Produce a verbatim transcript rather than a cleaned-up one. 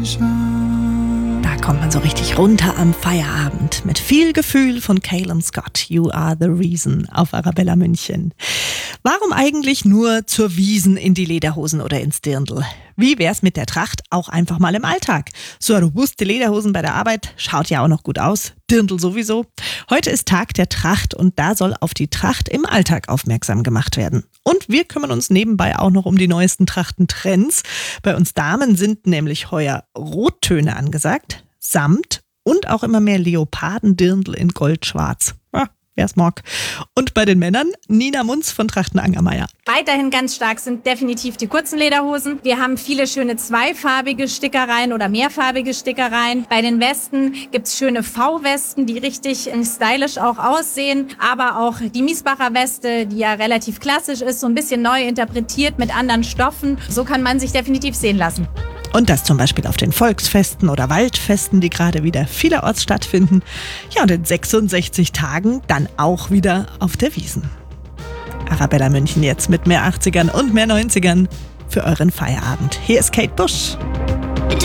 Da kommt man so richtig runter am Feierabend mit viel Gefühl von Calum Scott. You are the reason auf Arabella München. Warum eigentlich nur zur Wiesn in die Lederhosen oder ins Dirndl? Wie wär's mit der Tracht auch einfach mal im Alltag? So robuste Lederhosen bei der Arbeit, schaut ja auch noch gut aus. Dirndl sowieso. Heute ist Tag der Tracht und da soll auf die Tracht im Alltag aufmerksam gemacht werden. Und wir kümmern uns nebenbei auch noch um die neuesten Trachtentrends. Bei uns Damen sind nämlich heuer Rottöne angesagt, Samt und auch immer mehr Leopardendirndl in Goldschwarz. Ja, wer's mag. Und bei den Männern Nina Munz von Trachten Angermeier. Weiterhin ganz stark sind definitiv die kurzen Lederhosen. Wir haben viele schöne zweifarbige Stickereien oder mehrfarbige Stickereien. Bei den Westen gibt's schöne V-Westen, die richtig stylisch auch aussehen. Aber auch die Miesbacher Weste, die ja relativ klassisch ist, so ein bisschen neu interpretiert mit anderen Stoffen. So kann man sich definitiv sehen lassen. Und das zum Beispiel auf den Volksfesten oder Waldfesten, die gerade wieder vielerorts stattfinden. Ja, und in sechsundsechzig Tagen dann auch wieder auf der Wiesn. Arabella München jetzt mit mehr achtzigern und mehr neunzigern für euren Feierabend. Hier ist Kate Bush.